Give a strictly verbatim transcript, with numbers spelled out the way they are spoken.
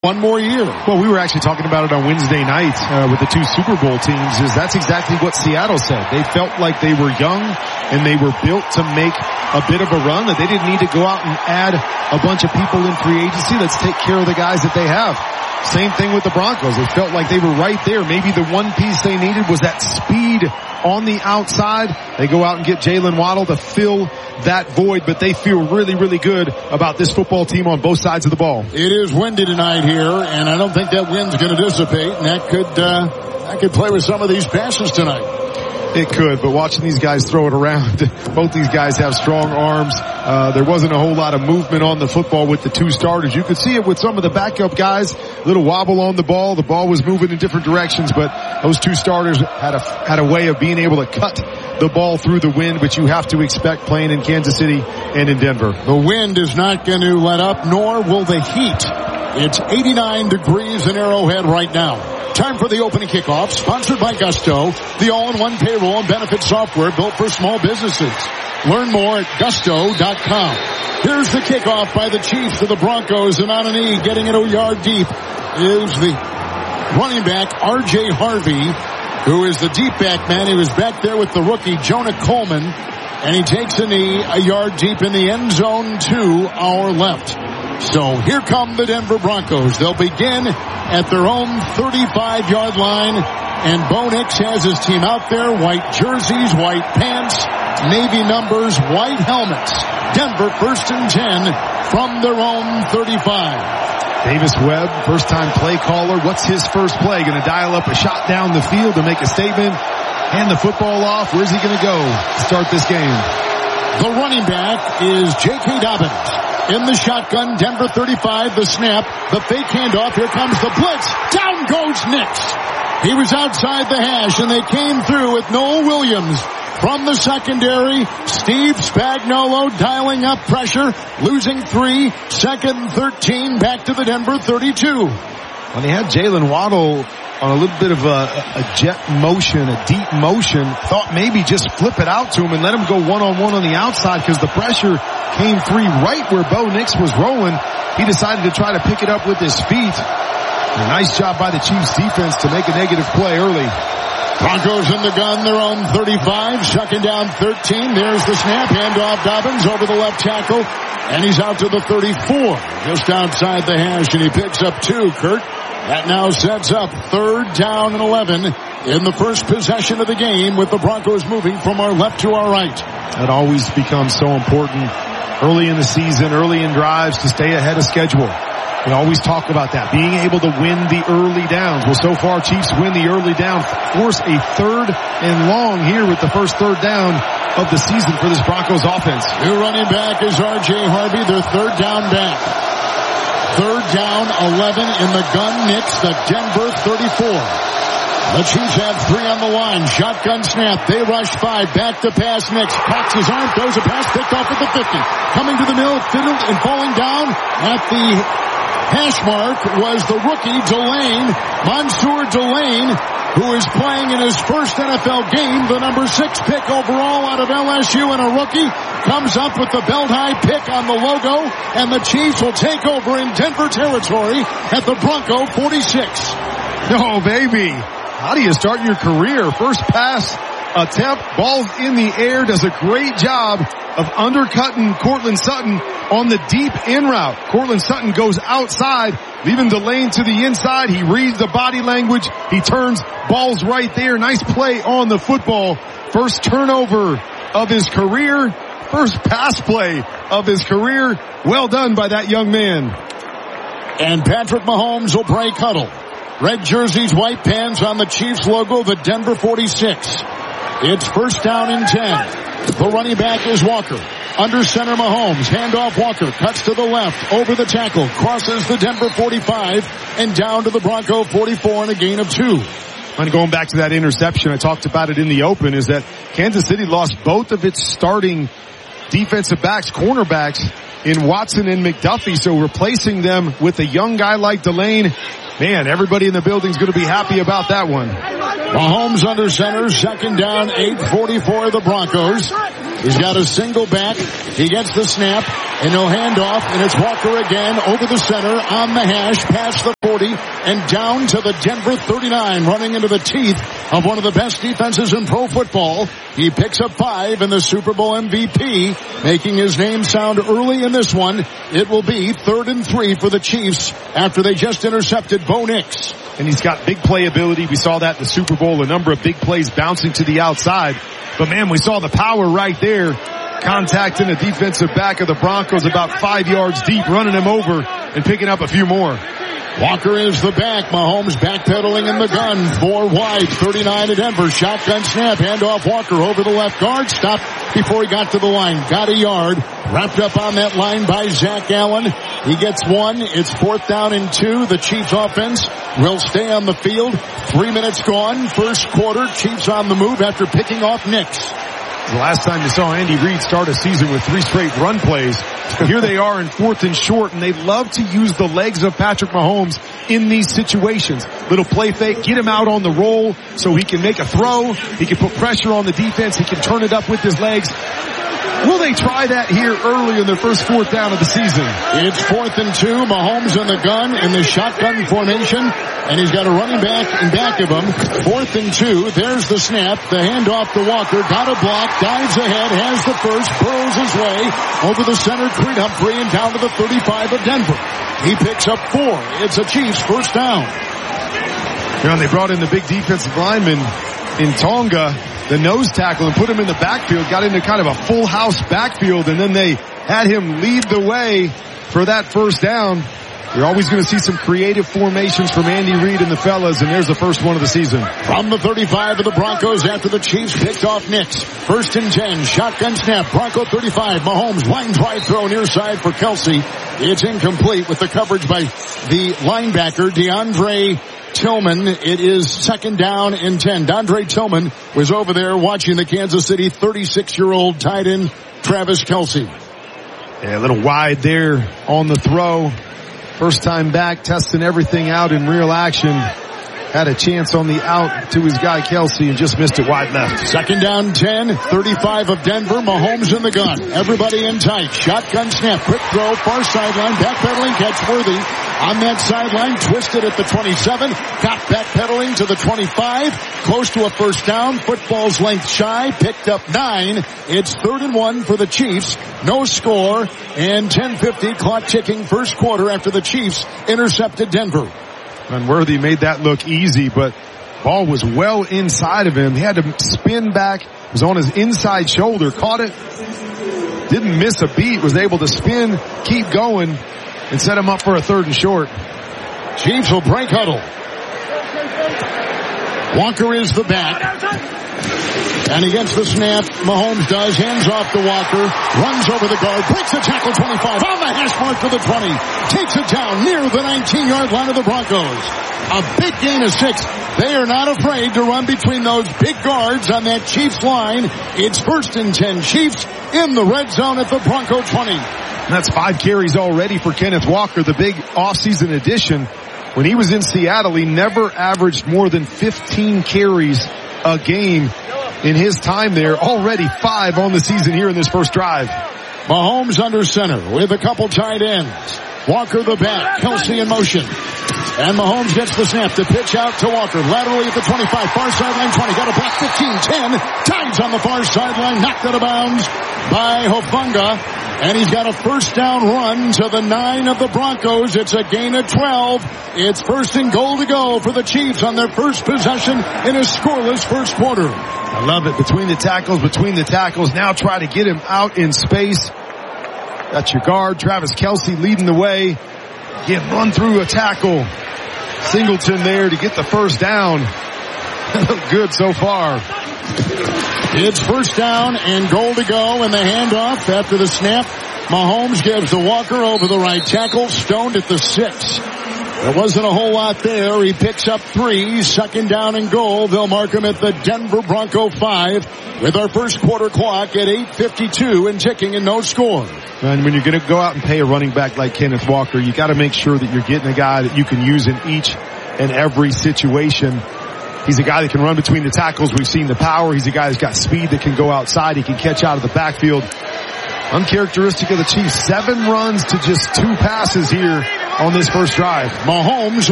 one more year. Well, we were actually talking about it on Wednesday night uh, with the two Super Bowl teams. Is that's exactly what Seattle said. They felt like they were young and they were built to make a bit of a run, that they didn't need to go out and add a bunch of people in free agency. Let's take care of the guys that they have. Same thing with the Broncos. They felt like they were right there. Maybe the one piece they needed was that speed on the outside. They go out and get Jalen Waddle to fill that void, but they feel really, really good about this football team on both sides of the ball. It is windy tonight here, and I don't think that wind's going to dissipate, and that could, uh, that could play with some of these passes tonight. It could, but watching these guys throw it around, both these guys have strong arms. Uh, there wasn't a whole lot of movement on the football with the two starters. You could see it with some of the backup guys, little wobble on the ball. The ball was moving in different directions, but those two starters had a, had a way of being able to cut the ball through the wind, which you have to expect playing in Kansas City and in Denver. The wind is not going to let up, nor will the heat. It's eighty-nine degrees in Arrowhead right now. Time for the opening kickoff, sponsored by Gusto, the all-in-one payroll and benefit software built for small businesses. Learn more at gusto dot com. Here's the kickoff by the Chiefs to the Broncos, and on a knee, getting it a yard deep, is the running back R J Harvey, who is the deep back man. He was back there with the rookie Jonah Coleman, and he takes a knee a yard deep in the end zone to our left. So here come the Denver Broncos. They'll begin at their own thirty-five-yard line, and Bo Nix has his team out there. White jerseys, white pants, navy numbers, white helmets. Denver first and ten from their own thirty-five. Davis Webb, first-time play caller. What's his first play? Going to dial up a shot down the field to make a statement. Hand the football off. Where's he going to go to start this game? The running back is J K. Dobbins. In the shotgun, Denver thirty-five, the snap, the fake handoff, here comes the blitz, down goes Nix. He was outside the hash, and they came through with Noah Williams from the secondary. Steve Spagnuolo dialing up pressure, losing three, second and thirteen, back to the Denver thirty-two. When they had Jalen Waddle on a little bit of a, a jet motion, a deep motion, thought maybe just flip it out to him and let him go one-on-one on the outside because the pressure came free right where Bo Nix was rolling. He decided to try to pick it up with his feet. A nice job by the Chiefs defense to make a negative play early. Broncos in the gun, their own thirty-five, second down thirteen. There's the snap, handoff Dobbins over the left tackle, and he's out to the thirty-four, just outside the hash, and he picks up two, Kurt. That now sets up third down and eleven in the first possession of the game, with the Broncos moving from our left to our right. That always becomes so important early in the season, early in drives, to stay ahead of schedule. We always talk about that, being able to win the early downs. Well, so far, Chiefs win the early down, force a third and long here with the first third down of the season for this Broncos offense. New running back is R J Harvey, their third down back. Third down, eleven in the gun. Nix, the Denver thirty-four. The Chiefs have three on the line. Shotgun snap. They rush five. Back to pass. Nix cocks his arm, throws a pass, picked off at the fifty. Coming to the middle, fiddled and falling down at the hash mark was the rookie Delane, Mansour Delane, who is playing in his first N F L game. The number six pick overall out of L S U, and a rookie comes up with the belt-high pick on the logo, and the Chiefs will take over in Denver territory at the Bronco forty-six. Oh, baby. How do you start your career? First pass attempt, ball's in the air, does a great job of undercutting Cortland Sutton on the deep in route. Cortland Sutton goes outside, leaving Delane to the inside. He reads the body language. He turns, ball's right there. Nice play on the football. First turnover of his career. First pass play of his career. Well done by that young man. And Patrick Mahomes will break huddle. Red jerseys, white pants on the Chiefs logo, the Denver forty-six. It's first down and ten. The running back is Walker. Under center Mahomes. Handoff Walker. Cuts to the left. Over the tackle. Crosses the Denver forty-five. And down to the Bronco forty-four in a gain of two. And going back to that interception, I talked about it in the open, is that Kansas City lost both of its starting defensive backs, cornerbacks, in Watson and McDuffie. So replacing them with a young guy like Delane, man, everybody in the building's going to be happy about that one. Mahomes under center, second down, eight forty-four the Broncos. He's got a single back. He gets the snap, and he'll hand off, and it's Walker again over the center on the hash, past the forty and down to the Denver thirty-nine, running into the teeth of one of the best defenses in pro football. He picks up five in the Super Bowl M V P, making his name sound early in this one. It will be third and three for the Chiefs after they just intercepted Bo Nix. And he's got big playability. We saw that in the Super Bowl, a number of big plays bouncing to the outside. But man, we saw the power right there, contacting the defensive back of the Broncos about five yards deep, running him over and picking up a few more. Walker is the back. Mahomes backpedaling in the gun. Four wide. thirty-nine to Denver. Shotgun snap. Handoff Walker over the left guard. Stopped before he got to the line. Got a yard. Wrapped up on that line by Zach Allen. He gets one. It's fourth down and two. The Chiefs offense will stay on the field. Three minutes gone. First quarter. Chiefs on the move after picking off Nix. The last time you saw Andy Reid start a season with three straight run plays. Here they are in fourth and short, and they love to use the legs of Patrick Mahomes in these situations. Little play fake, get him out on the roll so he can make a throw. He can put pressure on the defense. He can turn it up with his legs. Will they try that here early in their first fourth down of the season? It's fourth and two. Mahomes in the gun in the shotgun formation, and he's got a running back in back of him. Fourth and two. There's the snap. The handoff to Walker. Got a block. Dives ahead. Has the first. Burrows his way over the center. Creed Humphrey and down to the thirty-five of Denver. He picks up four. It's a Chiefs first down. You know, they brought in the big defensive lineman in Tonga, the nose tackle, and put him in the backfield, got into kind of a full house backfield, and then they had him lead the way for that first down. You're always going to see some creative formations from Andy Reid and the fellas, and there's the first one of the season. From the thirty-five of the Broncos after the Chiefs picked off Nix. First and ten, shotgun snap, Bronco thirty-five, Mahomes, line drive throw near side for Kelsey. It's incomplete with the coverage by the linebacker, DeAndre Tillman. It is second down and ten. DeAndre Tillman was over there watching the Kansas City thirty-six-year-old tight end Travis Kelsey. Yeah, a little wide there on the throw. First time back, testing everything out in real action. Had a chance on the out to his guy Kelsey and just missed it wide left. Second down ten, thirty-five of Denver. Mahomes in the gun. Everybody in tight. Shotgun snap, quick throw, far sideline, backpedaling, catch worthy. On that sideline, twisted at the twenty-seven. Got backpedaling to the twenty-five. Close to a first down. Football's length shy. Picked up nine. It's third and one for the Chiefs. No score. And ten fifty clock ticking first quarter after the Chiefs intercepted Denver. Unworthy made that look easy, but ball was well inside of him. He had to spin back. It was on his inside shoulder. Caught it. Didn't miss a beat. Was able to spin, keep going, and set him up for a third and short. Chiefs will break huddle. Walker is the back. And he gets the snap. Mahomes does. Hands off to Walker. Runs over the guard. Breaks the tackle. twenty-five. On the hash mark to the twenty. Takes it down near the nineteen-yard line of the Broncos. A big gain of six. They are not afraid to run between those big guards on that Chiefs line. It's first and ten. Chiefs in the red zone at the Bronco twenty. And that's five carries already for Kenneth Walker, the big offseason addition. When he was in Seattle, he never averaged more than fifteen carries a game. In his time there, already five on the season here in this first drive. Mahomes under center with a couple tight ends. Walker the back. Kelsey in motion. And Mahomes gets the snap to pitch out to Walker. Laterally at the twenty-five. Far sideline twenty. Got a block fifteen. ten. Dives on the far sideline. Knocked out of bounds by Hufanga. And he's got a first down run to the nine of the Broncos. It's a gain of twelve. It's first and goal to go for the Chiefs on their first possession in a scoreless first quarter. I love it. Between the tackles, between the tackles. Now try to get him out in space. That's your guard. Travis Kelsey leading the way. Again, run through a tackle. Singleton there to get the first down. Good so far. It's first down and goal to go, and the handoff after the snap. Mahomes gives to Walker over the right tackle, stoned at the six. There wasn't a whole lot there. He picks up three. Second down and goal. They'll mark him at the Denver Bronco five with our first quarter clock at eight fifty-two and ticking and no score. And when you're going to go out and pay a running back like Kenneth Walker, you got to make sure that you're getting a guy that you can use in each and every situation. He's a guy that can run between the tackles. We've seen the power. He's a guy that's got speed that can go outside. He can catch out of the backfield. Uncharacteristic of the Chiefs. Seven runs to just two passes here on this first drive. Mahomes